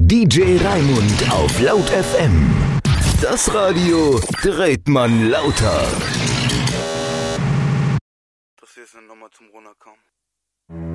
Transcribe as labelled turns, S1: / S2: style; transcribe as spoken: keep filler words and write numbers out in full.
S1: D J Raimund auf Laut F M. Das Radio dreht man lauter.
S2: Das hier ist eine Nummer zum Runterkommen.